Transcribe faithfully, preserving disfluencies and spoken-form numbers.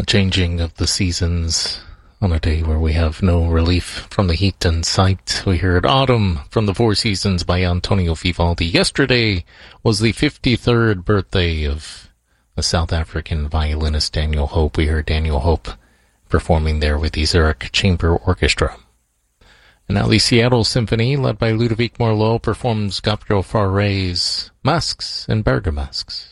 A changing of the seasons on a day where we have no relief from the heat in sight. We heard Autumn from the Four Seasons by Antonio Vivaldi. Yesterday was the fifty-third birthday of the South African violinist Daniel Hope. We heard Daniel Hope performing there with the Zurich Chamber Orchestra. And now the Seattle Symphony, led by Ludovic Morlot, performs Gabriel Fauré's Masques and Bergamasques.